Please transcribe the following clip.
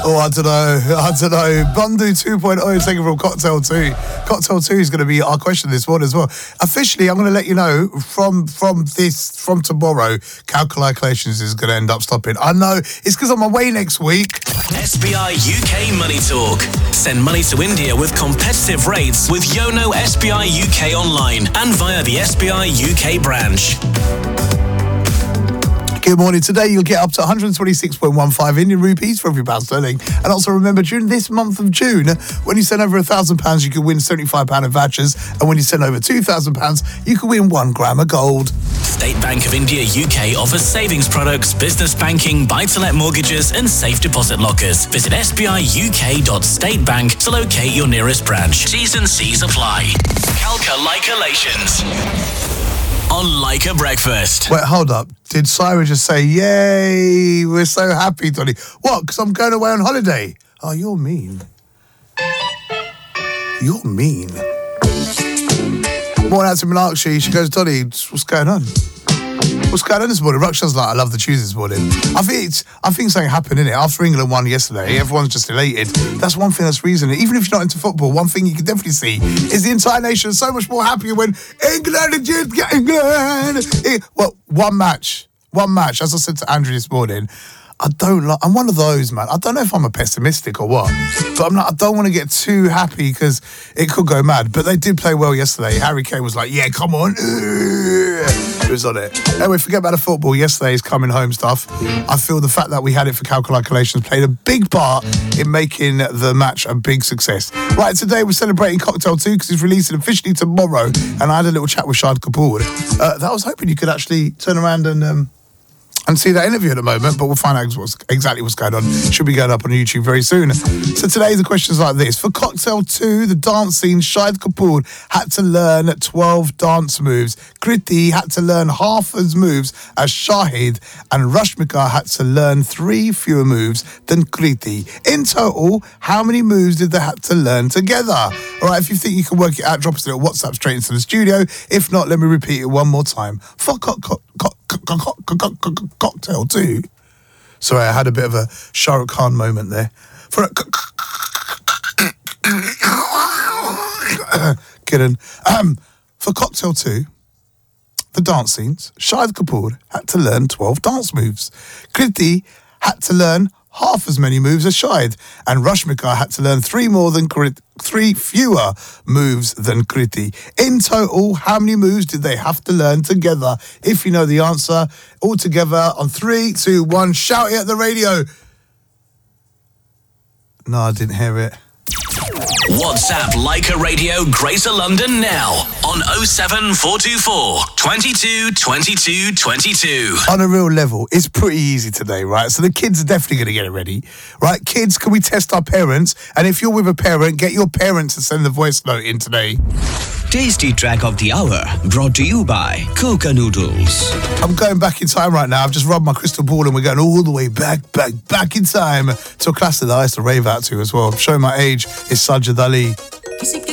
Oh, I don't know. Bundu 2.0 taken from Cocktail 2. Cocktail 2 is going to be our question this morning as well. Officially, I'm going to let you know from tomorrow, calculations is going to end up stopping. I know, it's because I'm away next week. SBI UK Money Talk. Send money to India with competitive rates with Yono SBI UK online and via the SBI UK branch. Good morning. Today you'll get up to 126.15 Indian rupees for every pound sterling. And also remember, during this month of June, when you send over £1,000, you can win £75 in vouchers. And when you send over £2,000, you can win 1 gram of gold. State Bank of India UK offers savings products, business banking, buy-to-let mortgages and safe deposit lockers. Visit sbiuk.statebank to locate your nearest branch. T's and C's apply. Calculations on Leica Breakfast. Wait, hold up. Did Syra just say, yay, we're so happy, Donny? What, because I'm going away on holiday? Oh, you're mean. You're mean. Morning out to Meenakshi. She goes, Donny, what's going on? What's going on this morning? Rukshan's like, I love the tunes this morning. I think something happened, innit? After England won yesterday, everyone's just elated. That's one thing that's reasoning. Even if you're not into football, one thing you can definitely see is the entire nation is so much more happier when England. Well, one match. As I said to Andrew this morning, I'm one of those, man. I don't know if I'm a pessimistic or what, but I don't want to get too happy because it could go mad. But they did play well yesterday. Harry Kane was like, yeah, come on. It was on it. Anyway, forget about the football. Yesterday's coming home stuff. I feel the fact that we had it for calculations played a big part in making the match a big success. Right, today we're celebrating Cocktail 2 because it's releasing officially tomorrow. And I had a little chat with Shahid Kapoor. That I was hoping you could actually turn around and see that interview at the moment, but we'll find out exactly what's going on. Should be going up on YouTube very soon. So today the question's like this. For Cocktail 2, the dance scene, Shahid Kapoor had to learn 12 dance moves. Kriti had to learn half as moves as Shahid, and Rashmika had to learn 3 fewer moves than Kriti. In total, how many moves did they have to learn together? All right, if you think you can work it out, drop us a little WhatsApp straight into the studio. If not, let me repeat it one more time. For Cocktail 2. Sorry, I had a bit of a Shah Rukh Khan moment there. Kidding. For Cocktail 2, the dance scenes, Shahid Kapoor had to learn 12 dance moves. Kriti had to learn half as many moves as Shahid, and Rashmika had to learn 3 fewer moves than Kriti. In total, how many moves did they have to learn together? If you know the answer, all together on 3, 2, 1, shout it at the radio. No, I didn't hear it. WhatsApp Leica Radio Greater London now on 07424 22 22 22. On a real level, it's pretty easy today, right? So the kids are definitely going to get it ready, right? Kids, can we test our parents? And if you're with a parent, get your parents to send the voice note in today. Tasty track of the hour brought to you by Coca Noodles. I'm going back in time right now. I've just rubbed my crystal ball and we're going all the way back in time to a class that I used to rave out to as well. I'm showing my age. It's Sajid Ali.